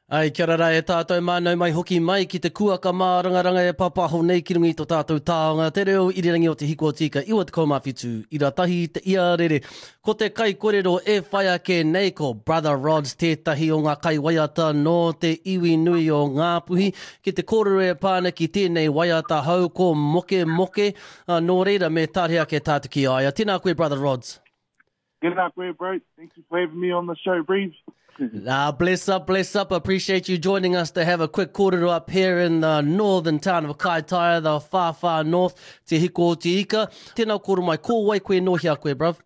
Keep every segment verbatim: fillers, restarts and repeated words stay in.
Ai, kia ora e tātou mānau mai hoki mai ki te kuaka mā rangaranga e papaho nei ki rungi tō tātou tāonga. Te reo irirangi o te hiko tika, iwa te kaumawhitu, i ratahi te ia rere. Ko te kai kōrero e whai ake nei ko Brother Rods, tētahi o ngā kai waiata no te iwi nui o Ngāpuhi. Ki te kōrero e pāna ki tēnei waiata hau ko moke moke. Uh, nō reira me tārea ke tātu ki aia. Tēnā koe, Brother Rods. G'day, koe, bro. Thank you for having me on the show, Breeze. Ah, bless up, bless up. Appreciate you joining us to have a quick kōrero up here in the northern town of Kaitaia, the far, far north, te hiko o te ika. Tēnā kōrero mai, ko wai koe nohia koe, bruv.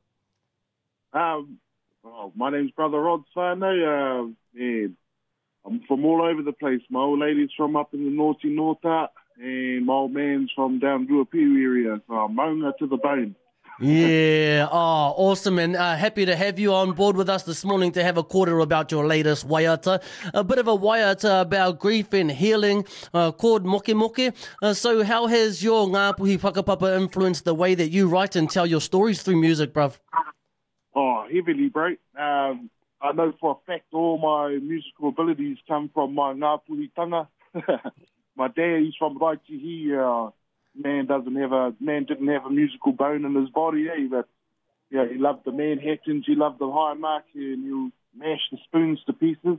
Um, oh, my name's Brother Rod whānau. Uh, yeah, I'm from all over the place. My old lady's from up in the Naughty Norta, and my old man's from down Ruapiu area. So I'm maunga to the bone. Yeah, oh, awesome, and uh, happy to have you on board with us this morning to have a kōrero about your latest waiata. A bit of a waiata about grief and healing, uh, called Moke Moke. Uh, so how has your Ngāpuhi whakapapa influenced the way that you write and tell your stories through music, bruv? Oh, heavily, bro. Um, I know for a fact all my musical abilities come from my Ngāpuhi tanga. My dad, he's from Raitihi. Uh, man doesn't have a man didn't have a musical bone in his body, eh? But yeah, he loved the Manhattans, he loved the high mark, and he'll mash the spoons to pieces.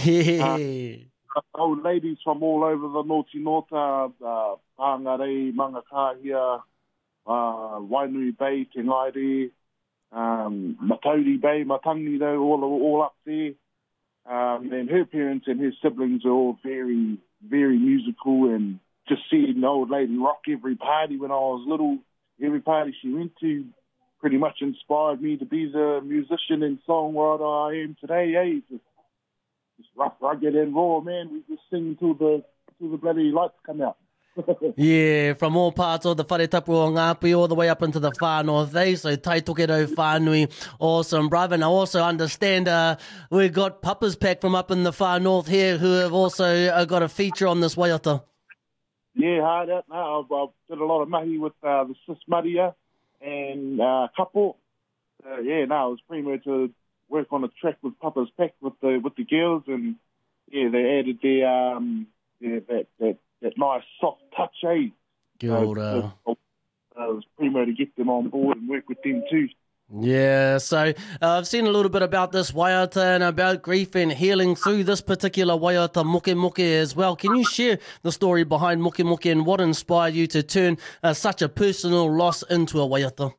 uh, old ladies from all over the Naughty Norta, uh, Pāngarei, Mangakahia, uh, Wainui Bay, Te Ngaire, um, Matauri Bay, Matangi, though, all all up there. Um, and her parents and her siblings are all very, very musical, and just seeing the old lady rock every party when I was little, every party she went to, pretty much inspired me to be the musician and songwriter I am today. Eh? Just, just rough, rugged and raw, man. We just sing till the till the bloody lights come out. Yeah, from all parts of the wharetapu o Ngāpuhi all the way up into the far north, eh? So tai tokerau whānui, awesome, brother. And I also understand uh, we've got Papa's Pack from up in the far north here who have also uh, got a feature on this waiata. Yeah, hard out. No, I've, I've did a lot of mahi with uh, the Sis Maria and uh, Kapo. Uh, yeah, no, it was pretty much to work on a track with Papa's Pack with the with the girls, and yeah, they added their um, yeah, that that that nice soft touch, eh? Kia ora. Uh, it was pretty much to get them on board and work with them too. Yeah, so uh, I've seen a little bit about this waiata and about grief and healing through this particular waiata, Moke Moke, as well. Can you share the story behind Moke Moke and what inspired you to turn uh, such a personal loss into a waiata?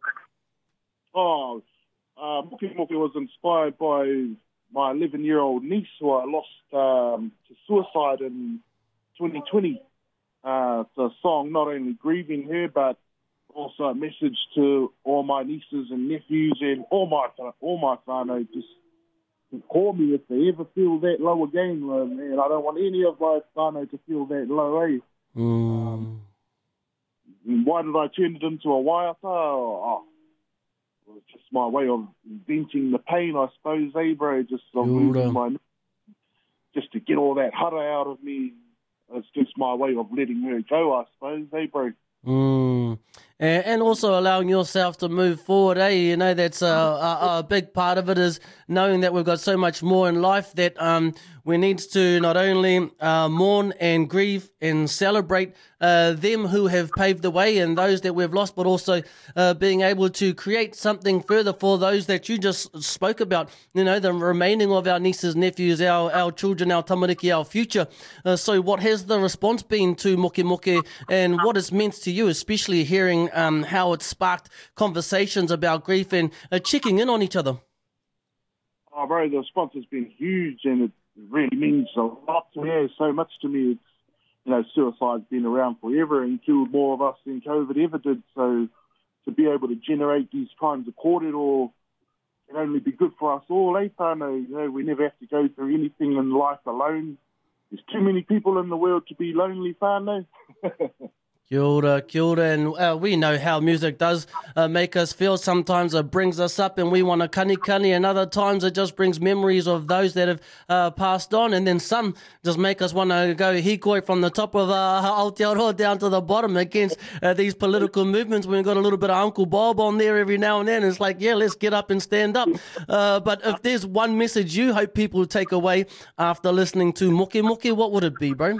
Oh, uh, Moke Moke was inspired by my eleven-year-old niece who I lost um, to suicide in twenty twenty. Uh, it's a song not only grieving her, but also a message to all my nieces and nephews and all my all my whānau, just to call me if they ever feel that low again. Uh, man, I don't want any of my whānau to feel that low, eh? Mm. Um, why did I turn it into a waiata? Oh, it was just my way of venting the pain, I suppose, eh, bro? Just of losing my, just to get all that hara out of me. It's just my way of letting her go, I suppose, eh, bro? Mm. And, and also allowing yourself to move forward, eh? You know, that's a, a, a big part of it is knowing that we've got so much more in life that um, we need to not only uh, mourn and grieve and celebrate uh, them who have paved the way and those that we've lost, but also uh, being able to create something further for those that you just spoke about, you know, the remaining of our nieces, nephews, our, our children, our tamariki, our future. Uh, so what has the response been to Moke Moke and what it's meant to you, especially hearing um, how it sparked conversations about grief and uh, checking in on each other? Oh, bro, the response has been huge, and it really means a lot to me, so much to me. It's, you know, suicide's been around forever and killed more of us than COVID ever did, so to be able to generate these kinds of kōrero can only be good for us all, eh, whānau? You know, we never have to go through anything in life alone. There's too many people in the world to be lonely, whānau. Kia ora, kia ora, and uh, we know how music does uh, make us feel. Sometimes it brings us up and we want to kani kani, and other times it just brings memories of those that have uh, passed on, and then some just make us want to go hikoi from the top of uh, Aotearoa down to the bottom against uh, these political movements. We've got a little bit of Uncle Bob on there every now and then. It's like, yeah, let's get up and stand up. Uh, but if there's one message you hope people take away after listening to Moke Moke, what would it be, bro?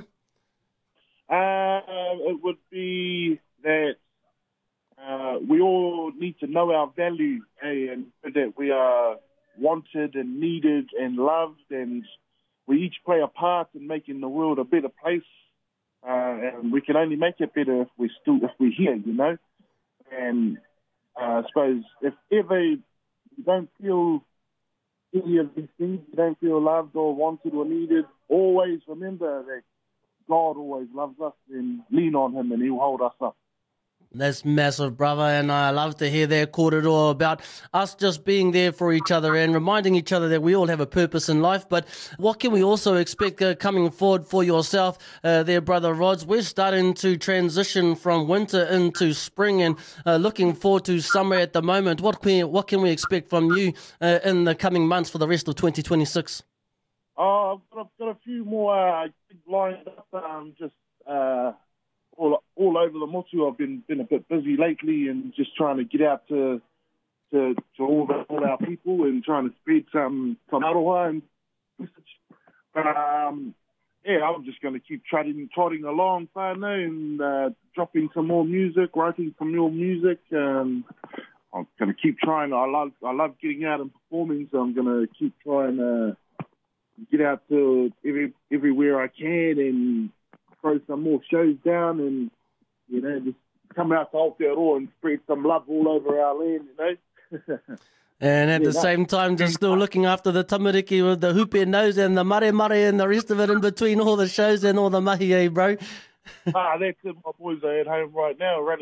Uh, it would be that uh, we all need to know our value, eh, and that we are wanted and needed and loved, and we each play a part in making the world a better place. Uh, and we can only make it better if we're still if we're here, you know. And uh, I suppose if ever you don't feel any of these things, you don't feel loved or wanted or needed, always remember that God always loves us, and lean on him and he'll hold us up. That's massive, brother, and I love to hear that kōrero about us just being there for each other and reminding each other that we all have a purpose in life. But what can we also expect uh, coming forward for yourself uh, there, Brother Rods? We're starting to transition from winter into spring and uh, looking forward to summer at the moment. What can we, what can we expect from you uh, in the coming months for the rest of twenty twenty-six? Oh, I've got, I've got a few more uh, lined up, um, just uh, all all over the motu. I've been been a bit busy lately and just trying to get out to to, to all, the, all our people and trying to spread some some aroha and message. But um, yeah, I'm just going to keep trotting trotting along, whānau, and uh, dropping some more music, writing some more music. Um, I'm going to keep trying. I love I love getting out and performing, so I'm going to keep trying. Uh, get out to every everywhere I can and throw some more shows down and, you know, just come out to Aotearoa and spread some love all over our land, you know. And at yeah, the no. same time, just still looking after the tamariki with the hupe nose and the mare mare and the rest of it in between all the shows and all the mahi, eh, bro? ah, that's it. My boys are at home right now, running